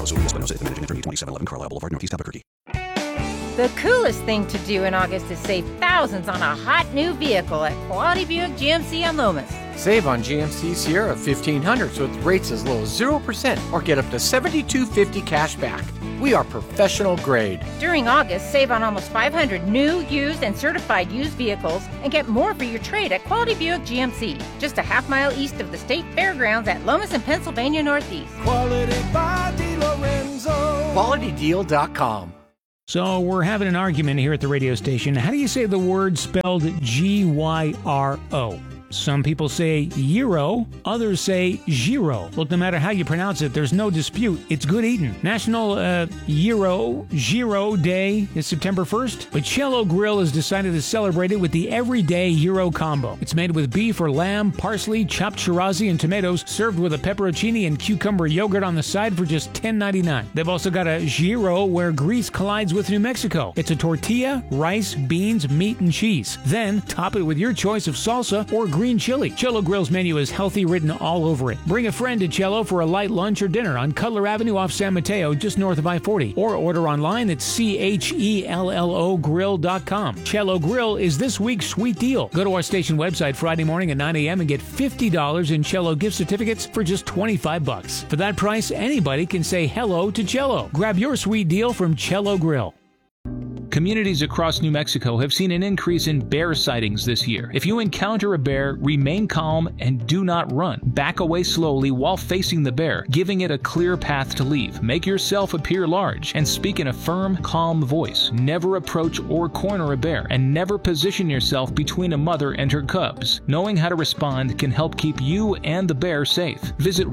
Espinosa, the managing attorney, 2711 Carlisle Boulevard, Northeast Albuquerque. The coolest thing to do in August is save thousands on a hot new vehicle at Quality Buick GMC on Lomas. Save on GMC Sierra 1500s with rates as low as 0% or get up to $7,250 cash back. We are professional grade. During August, save on almost 500 new, used, and certified used vehicles and get more for your trade at Quality Buick GMC, just a half-mile east of the State Fairgrounds at Lomas and Pennsylvania Northeast. Quality by DiLorenzo. QualityDeal.com. So we're having an argument here at the radio station. How do you say the word spelled G-Y-R-O? Some people say gyro, others say gyro. Look, no matter how you pronounce it, there's no dispute. It's good eating. National Gyro Day is September 1st, but Cello Grill has decided to celebrate it with the Everyday Gyro Combo. It's made with beef or lamb, parsley, chopped chirazi, and tomatoes, served with a pepperoncini and cucumber yogurt on the side for just $10.99. They've also got a gyro where grease collides with New Mexico. It's a tortilla, rice, beans, meat, and cheese. Then top it with your choice of salsa or green chili. Cello Grill's menu is healthy written all over it. Bring a friend to Cello for a light lunch or dinner on Cutler Avenue off San Mateo, just north of I-40. Or order online at CHELLOGrill.com. Cello Grill is this week's sweet deal. Go to our station website Friday morning at 9 a.m. and get $50 in Cello gift certificates for just $25. For that price, anybody can say hello to Cello. Grab your sweet deal from Cello Grill. Communities across New Mexico have seen an increase in bear sightings this year. If you encounter a bear, remain calm and do not run. Back away slowly while facing the bear, giving it a clear path to leave. Make yourself appear large and speak in a firm, calm voice. Never approach or corner a bear, and never position yourself between a mother and her cubs. Knowing how to respond can help keep you and the bear safe. Visit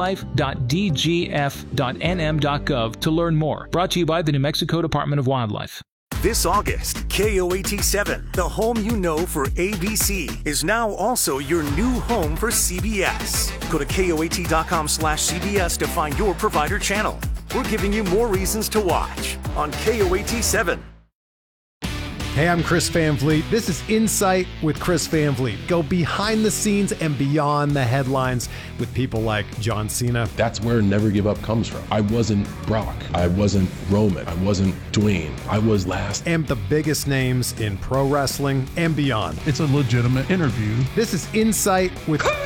wildlife.dgf.nm.gov to learn more. Brought to you by the New Mexico Department of Wildlife. This August, KOAT7, the home you know for ABC, is now also your new home for CBS. Go to KOAT.com/CBS to find your provider channel. We're giving you more reasons to watch on KOAT7. Hey, I'm Chris Van Vliet. This is Insight with Chris Van Vliet. Go behind the scenes and beyond the headlines with people like John Cena. That's where Never Give Up comes from. I wasn't Brock. I wasn't Roman. I wasn't Dwayne. I was last. And the biggest names in pro wrestling and beyond. It's a legitimate interview. This is Insight with Chris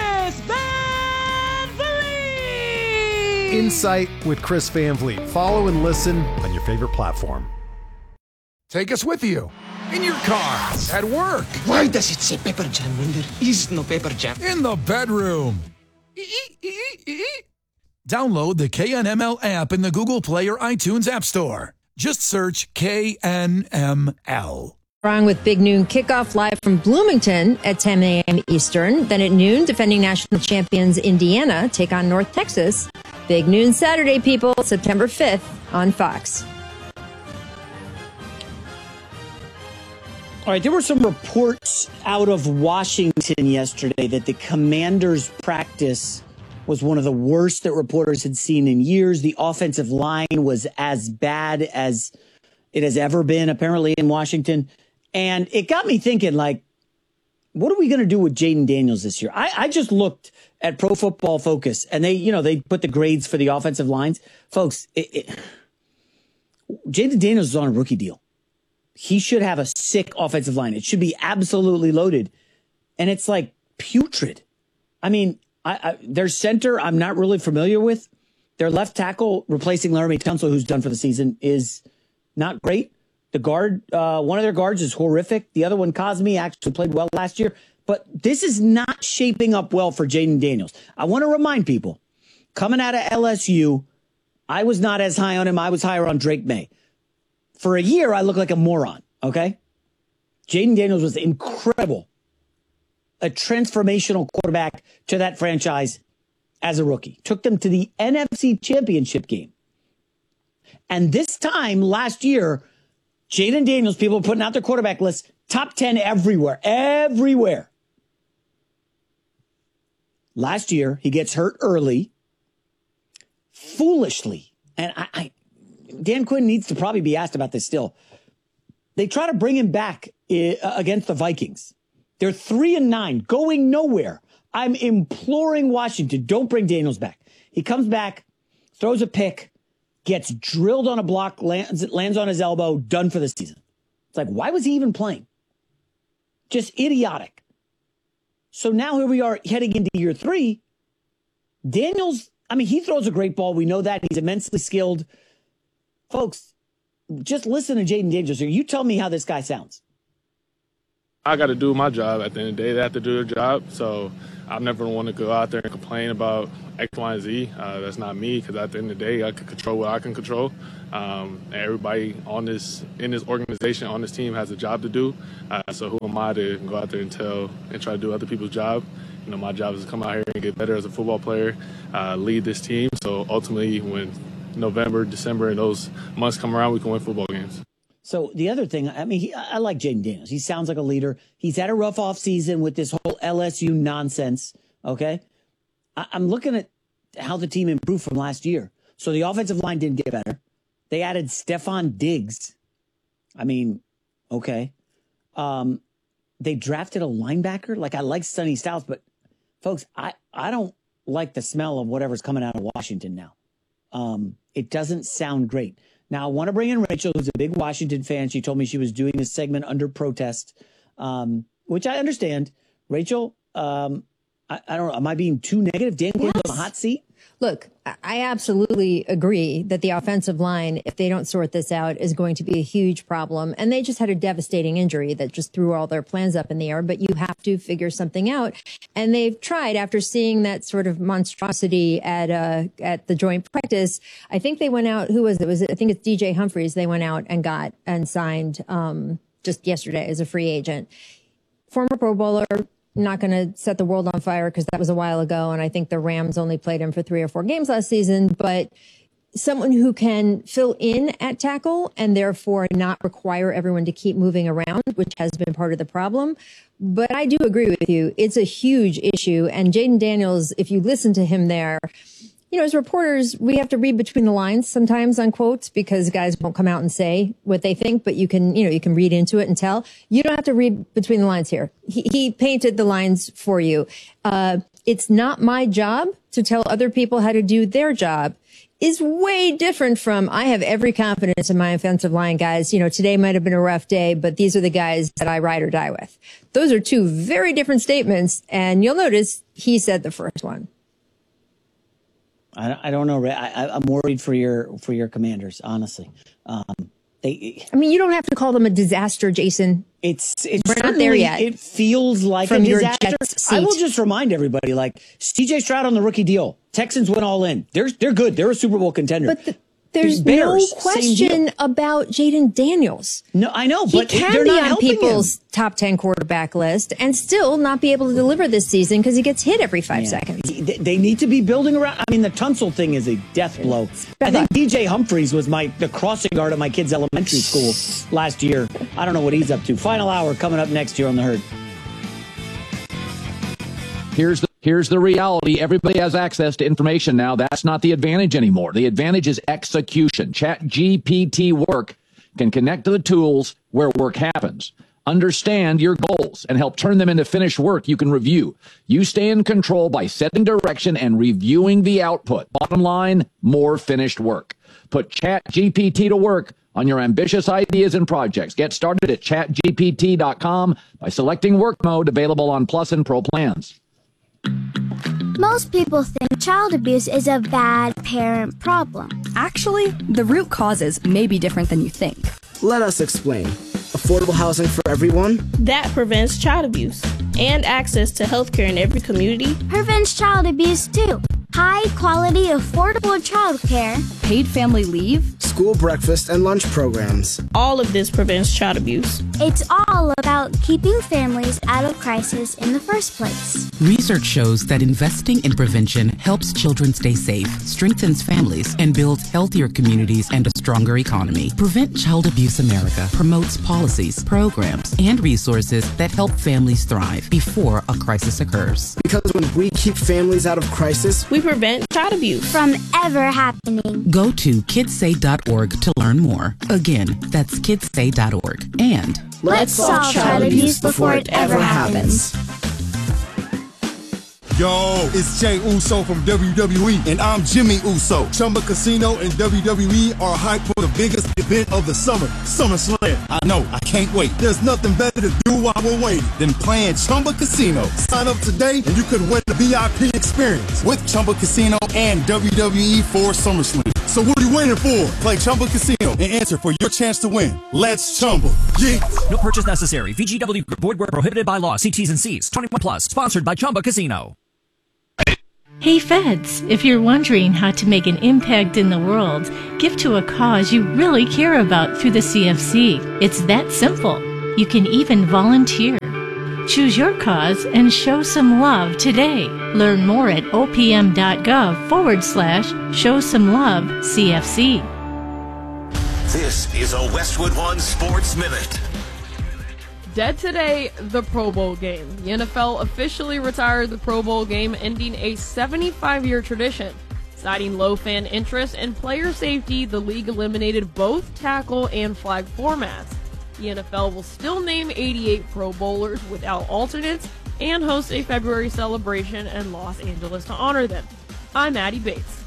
Van Vliet. Insight with Chris Van Vliet. Follow and listen on your favorite platform. Take us with you. In your car, at work. Why does it say Pepper Jam when there is no Pepper Jam? In the bedroom. Download the KNML app in the Google Play or iTunes App Store. Just search KNML. Wrong with Big Noon kickoff live from Bloomington at 10 a.m. Eastern. Then at noon, defending national champions Indiana take on North Texas. Big Noon Saturday, people, September 5th on Fox. All right, there were some reports out of Washington yesterday that the Commanders' practice was one of the worst that reporters had seen in years. The offensive line was as bad as it has ever been, apparently, in Washington. And it got me thinking, like, what are we going to do with Jayden Daniels this year? I just looked at Pro Football Focus, and they put the grades for the offensive lines. Folks, Jayden Daniels is on a rookie deal. He should have a sick offensive line. It should be absolutely loaded. And it's like putrid. I mean, their center, I'm not really familiar with. Their left tackle, replacing Laramie Tunsil, who's done for the season, is not great. The guard, one of their guards is horrific. The other one, Cosme, actually played well last year. But this is not shaping up well for Jayden Daniels. I want to remind people, coming out of LSU, I was not as high on him. I was higher on Drake May. For a year, I look like a moron, okay? Jayden Daniels was incredible. A transformational quarterback to that franchise as a rookie. Took them to the NFC Championship game. And this time last year, Jayden Daniels, people are putting out their quarterback list, top 10 everywhere. Everywhere. Last year, he gets hurt early. Foolishly. And Dan Quinn needs to probably be asked about this still. They try to bring him back against the Vikings. They're 3-9, going nowhere. I'm imploring Washington, don't bring Daniels back. He comes back, throws a pick, gets drilled on a block, lands on his elbow, done for the season. It's like, why was he even playing? Just idiotic. So now here we are heading into year 3. Daniels, I mean, he throws a great ball. We know that. He's immensely skilled. Folks, just listen to Jayden Daniels here. You tell me how this guy sounds. I got to do my job. At the end of the day, they have to do their job. So I never want to go out there and complain about X, Y, and Z. That's not me, because at the end of the day, I can control what I can control. And everybody in this organization, on this team, has a job to do. So who am I to go out there and try to do other people's job? You know, my job is to come out here and get better as a football player, lead this team. So ultimately, when November, December, and those months come around, we can win football games. So the other thing, I mean, I like Jayden Daniels. He sounds like a leader. He's had a rough offseason with this whole LSU nonsense, okay? I'm looking at how the team improved from last year. So the offensive line didn't get better. They added Stephon Diggs. I mean, okay. They drafted a linebacker. Like, I like Sonny Styles, but folks, I don't like the smell of whatever's coming out of Washington now. It doesn't sound great. Now, I want to bring in Rachel, who's a big Washington fan. She told me she was doing this segment under protest, which I understand. Rachel, I don't know. Am I being too negative? Dan Quinn's on the hot seat? Look, I absolutely agree that the offensive line, if they don't sort this out, is going to be a huge problem. And they just had a devastating injury that just threw all their plans up in the air. But you have to figure something out. And they've tried, after seeing that sort of monstrosity at the joint practice. I think they went out. Who was it? I think it's DJ Humphries. They went out and got and signed just yesterday as a free agent. Former Pro Bowler. Not going to set the world on fire because that was a while ago. And I think the Rams only played him for 3 or 4 games last season. But someone who can fill in at tackle and therefore not require everyone to keep moving around, which has been part of the problem. But I do agree with you. It's a huge issue. And Jayden Daniels, if you listen to him there, you know, as reporters, we have to read between the lines sometimes on quotes because guys won't come out and say what they think, but you can read into it and tell. You don't have to read between the lines here. He painted the lines for you. It's not my job to tell other people how to do their job is way different from I have every confidence in my offensive line guys. You know, today might have been a rough day, but these are the guys that I ride or die with. Those are 2 very different statements. And you'll notice he said the first one. I don't know. I'm worried for your Commanders, honestly. I mean, you don't have to call them a disaster, Jason. We're not there yet. It feels like a disaster. I will just remind everybody, like CJ Stroud on the rookie deal. Texans went all in. They're good. They're a Super Bowl contender. But there's no question about Jayden Daniels. No, I know, but he can be on people's top 10 quarterback list and still not be able to deliver this season because he gets hit every 5 seconds. They need to be building around. I mean, the Tunsil thing is a death blow. I think DJ Humphries was the crossing guard at my kid's elementary school last year. I don't know what he's up to. Final hour coming up next year on The Herd. Here's the reality. Everybody has access to information now. That's not the advantage anymore. The advantage is execution. ChatGPT Work can connect to the tools where work happens. Understand your goals and help turn them into finished work you can review. You stay in control by setting direction and reviewing the output. Bottom line, more finished work. Put ChatGPT to work on your ambitious ideas and projects. Get started at chatgpt.com by selecting work mode, available on Plus and Pro plans. Most people think child abuse is a bad parent problem. Actually, the root causes may be different than you think. Let us explain. Affordable housing for everyone? That prevents child abuse. And access to healthcare in every community prevents child abuse too. High quality, affordable childcare. Paid family leave. School breakfast and lunch programs. All of this prevents child abuse. It's all about keeping families out of crisis in the first place. Research shows that investing in prevention helps children stay safe, strengthens families, and builds healthier communities and a stronger economy. Prevent Child Abuse America promotes policies, programs, and resources that help families thrive before a crisis occurs. Because when we keep families out of crisis, we prevent child abuse from ever happening. Go to kidsay.org to learn more. Again, that's kidsay.org. And let's solve child abuse before it ever happens. Yo, it's Jay Uso from WWE, and I'm Jimmy Uso. Chumba Casino and WWE are hyped for the biggest event of the summer, SummerSlam. I know, I can't wait. There's nothing better to do while we're waiting than playing Chumba Casino. Sign up today, and you could win the VIP experience with Chumba Casino and WWE for SummerSlam. So what are you waiting for? Play Chumba Casino and enter for your chance to win. Let's Chumba. Yeah. No purchase necessary. VGW Group. Void where prohibited by law. See T's and C's. 21 plus. Sponsored by Chumba Casino. Hey Feds, if you're wondering how to make an impact in the world, give to a cause you really care about through the CFC. It's that simple. You can even volunteer. Choose your cause and show some love today. Learn more at opm.gov/show some love CFC. This is a Westwood One Sports Minute. Dead today, the Pro Bowl game. The NFL officially retired the Pro Bowl game, ending a 75-year tradition. Citing low fan interest and player safety, the league eliminated both tackle and flag formats. The NFL will still name 88 Pro Bowlers without alternates and host a February celebration in Los Angeles to honor them. I'm Addie Bates.